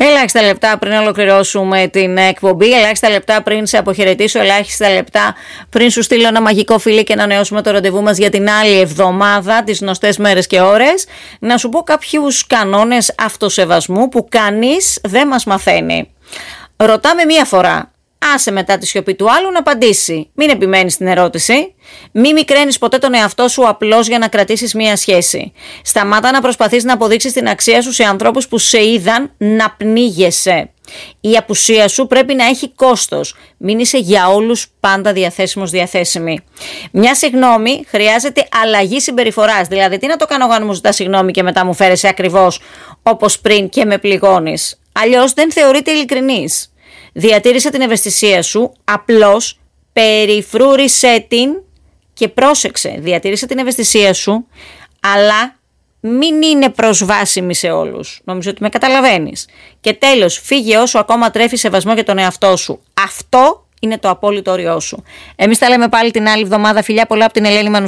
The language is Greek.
Ελάχιστα λεπτά πριν ολοκληρώσουμε την εκπομπή, ελάχιστα λεπτά πριν σε αποχαιρετήσω, ελάχιστα λεπτά πριν σου στείλω ένα μαγικό φιλί και να ανανεώσουμε το ραντεβού μας για την άλλη εβδομάδα, τις γνωστές μέρες και ώρες, να σου πω κάποιους κανόνες αυτοσεβασμού που κανείς δεν μας μαθαίνει. Ρωτάμε μία φορά. Άσε μετά τη σιωπή του άλλου να απαντήσει. Μην επιμένεις στην ερώτηση. Μην μικραίνεις ποτέ τον εαυτό σου απλώς για να κρατήσεις μία σχέση. Σταμάτα να προσπαθείς να αποδείξεις την αξία σου σε ανθρώπους που σε είδαν να πνίγεσαι. Η απουσία σου πρέπει να έχει κόστος. Μην είσαι για όλους πάντα διαθέσιμη. Μια συγγνώμη χρειάζεται αλλαγή συμπεριφοράς. Δηλαδή, τι να το κάνω εγώ αν μου ζητάς συγγνώμη και μετά μου φέρεσαι ακριβώς όπως πριν και με πληγώνεις. Αλλιώς δεν θεωρείται ειλικρινής. Διατήρησε την ευαισθησία σου, απλώς περιφρούρησέ την και πρόσεξε. Διατήρησε την ευαισθησία σου, αλλά μην είναι προσβάσιμη σε όλους. Νομίζω ότι με καταλαβαίνεις. Και τέλος, φύγε όσο ακόμα τρέφει σεβασμό για τον εαυτό σου. Αυτό είναι το απόλυτο όριό σου. Εμείς τα λέμε πάλι την άλλη εβδομάδα. Φιλιά πολλά από την Ελένη Μανουσάκη.